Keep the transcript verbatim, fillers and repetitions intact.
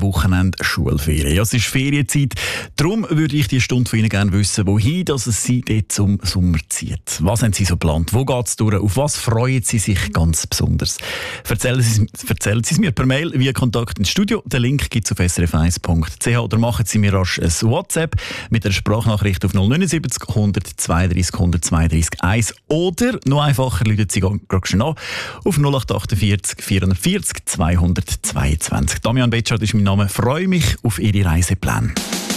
Wochenende Schulferien. Ja, es ist Ferienzeit. Darum würde ich die Stunde von Ihnen gerne wissen, wohin dass es Sie dort zum Sommer zieht. Was haben Sie so geplant? Wo geht es durch? Auf was freuen Sie sich ganz besonders? Erzählen Sie, erzählen Sie es mir per Mail via Kontakt ins Studio. Den Link gibt es auf s r f eins punkt c h oder machen Sie mir rasch ein WhatsApp mit einer Sprachnachricht auf null neun sieben null eins zwei drei null zwei drei eins oder noch einfacher, rufen Sie gerade schon an auf null acht acht vier vier vier null zwei zwei zwei. Damian Betschart ist mein Name. Ich freue mich auf Ihre Reisepläne.